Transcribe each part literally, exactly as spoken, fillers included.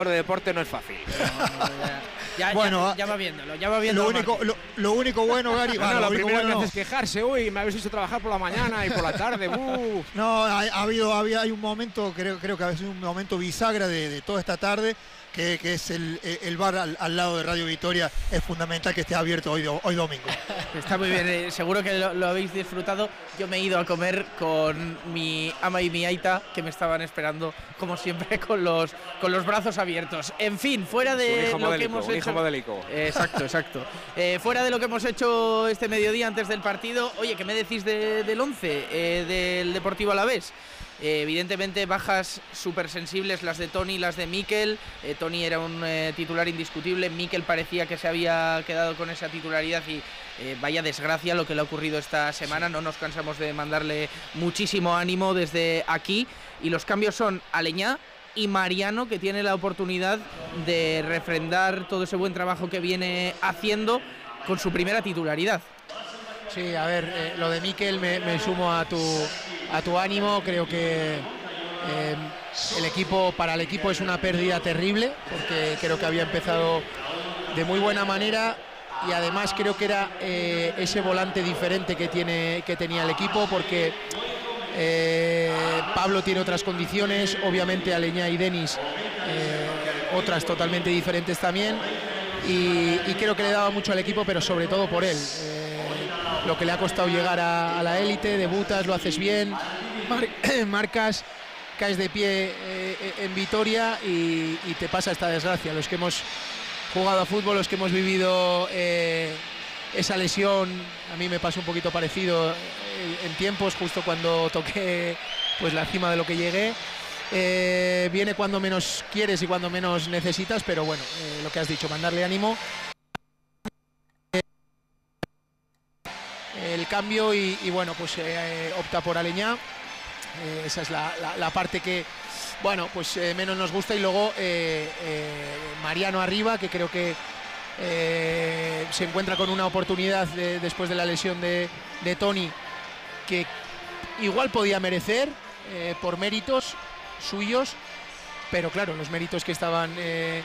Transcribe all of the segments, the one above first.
de deporte no es fácil. No, no, ya, ya, bueno, ya, ya va viéndolo, ya va viendo. Lo único, lo, lo único bueno, Gary. No, bueno, no, lo, lo primero bueno, que haces es quejarse. Uy, me habéis hecho trabajar por la mañana y por la tarde. Uh. No, ha, ha habido, había, hay un momento, creo, creo que ha sido un momento bisagra de, de toda esta tarde. Que, que es el, el bar al, al lado de Radio Victoria. Es fundamental que esté abierto hoy, hoy domingo. Está muy bien, eh, seguro que lo, lo habéis disfrutado. Yo me he ido a comer con mi ama y mi aita, que me estaban esperando, como siempre, con los, con los brazos abiertos. En fin, fuera de hijo lo modélico, que hemos un hecho. hijo modélico. Eh, exacto, exacto. Eh, fuera de lo que hemos hecho este mediodía antes del partido, oye, ¿qué me decís de, del once eh, del Deportivo Alavés? Eh, evidentemente bajas súper sensibles las de Toni y las de Mikel. eh, Toni era un eh, titular indiscutible, Mikel parecía que se había quedado con esa titularidad y eh, vaya desgracia lo que le ha ocurrido esta semana. No nos cansamos de mandarle muchísimo ánimo desde aquí, y los cambios son Aleñá y Mariano, que tiene la oportunidad de refrendar todo ese buen trabajo que viene haciendo con su primera titularidad. Sí, a ver, eh, lo de Mikel me, me sumo a tu, a tu ánimo. Creo que eh, el equipo, para el equipo es una pérdida terrible, porque creo que había empezado de muy buena manera y además creo que era eh, ese volante diferente que, tiene, que tenía el equipo, porque eh, Pablo tiene otras condiciones, obviamente Aleñá y Denis eh, otras totalmente diferentes también, y, y creo que le daba mucho al equipo, pero sobre todo por él. Eh, lo que le ha costado llegar a, a la élite, debutas, lo haces bien, mar, marcas, caes de pie eh, en Vitoria y, y te pasa esta desgracia. Los que hemos jugado a fútbol, los que hemos vivido eh, esa lesión, a mí me pasó un poquito parecido en, en tiempos, justo cuando toqué pues la cima de lo que llegué. Eh, viene cuando menos quieres y cuando menos necesitas, pero bueno, eh, lo que has dicho, mandarle ánimo. El cambio y, y bueno, pues eh, opta por Aleñá. Eh, esa es la, la, la parte que, bueno, pues eh, menos nos gusta, y luego eh, eh, Mariano arriba, que creo que eh, se encuentra con una oportunidad de, después de la lesión de, de Toni, que igual podía merecer eh, por méritos suyos, pero claro, los méritos que estaban eh,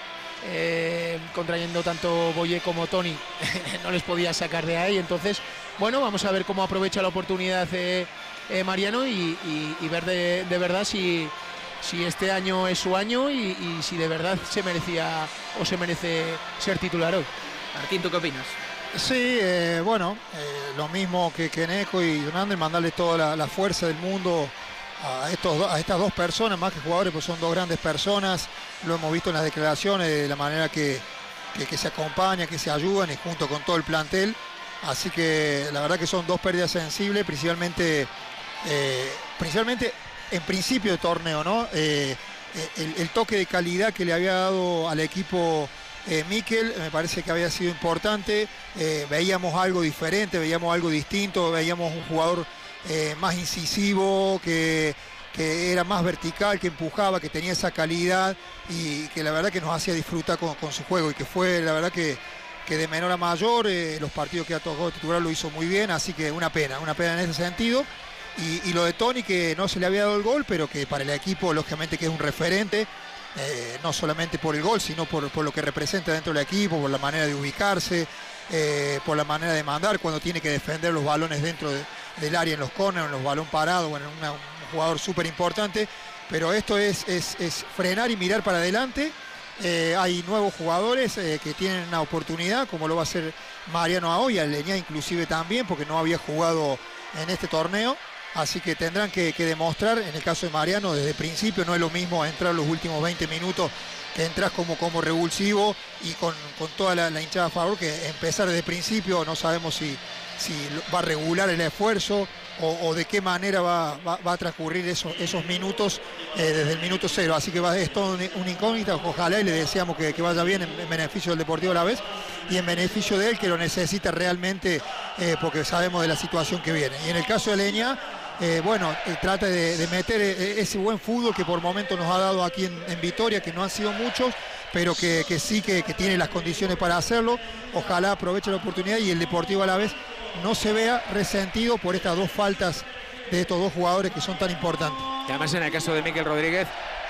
eh, contrayendo tanto Boye como Toni no les podía sacar de ahí. Entonces, bueno, vamos a ver cómo aprovecha la oportunidad eh, eh, Mariano y, y, y ver de, de verdad si, si este año es su año y, y si de verdad se merecía o se merece ser titular hoy. Martín, ¿tú qué opinas? Sí, eh, bueno, eh, lo mismo que, que Neco y Hernández, mandarle toda la, la fuerza del mundo a, estos, a estas dos personas, más que jugadores, pues son dos grandes personas. Lo hemos visto en las declaraciones, de la manera que, que, que se acompañan, que se ayudan, y junto con todo el plantel. Así que la verdad que son dos pérdidas sensibles, principalmente, eh, principalmente en principio de torneo, ¿no? Eh, el, el toque de calidad que le había dado al equipo eh, Mikel me parece que había sido importante. Eh, veíamos algo diferente, veíamos algo distinto, veíamos un jugador eh, más incisivo, que, que era más vertical, que empujaba, que tenía esa calidad y que la verdad que nos hacía disfrutar con, con su juego, y que fue la verdad que que de menor a mayor, eh, los partidos que ha tocado titular lo hizo muy bien, así que una pena, una pena en ese sentido. Y, y lo de Toni, que no se le había dado el gol, pero que para el equipo lógicamente que es un referente, eh, no solamente por el gol, sino por, por lo que representa dentro del equipo, por la manera de ubicarse, eh, por la manera de mandar cuando tiene que defender los balones dentro de, del área, en los corners, en los balones parados. Bueno, una, un jugador súper importante, pero esto es, es, es frenar y mirar para adelante. Eh, hay nuevos jugadores eh, que tienen una oportunidad, como lo va a hacer Mariano a hoy, Aleñá inclusive también, porque no había jugado en este torneo, así que tendrán que, que demostrar. En el caso de Mariano, desde el principio no es lo mismo entrar los últimos veinte minutos, que entras como, como revulsivo y con, con toda la, la hinchada a favor, que empezar desde el principio. No sabemos si, si va a regular el esfuerzo o, o de qué manera va, va, va a transcurrir esos, esos minutos eh, desde el minuto cero, así que va, es todo una incógnita. Ojalá, y le deseamos que, que vaya bien en, en beneficio del Deportivo Alavés y en beneficio de él, que lo necesita realmente, eh, porque sabemos de la situación que viene. Y en el caso de Aleñá, eh, bueno, eh, trata de, de meter eh, ese buen fútbol que por momentos nos ha dado aquí en, en Vitoria, que no han sido muchos, pero que, que sí que, que tiene las condiciones para hacerlo. Ojalá aproveche la oportunidad y el Deportivo Alavés no se vea resentido por estas dos faltas de estos dos jugadores que son tan importantes. Y además, en el caso de Mikel Rodríguez,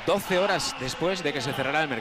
doce horas después de que se cerrara el mercado.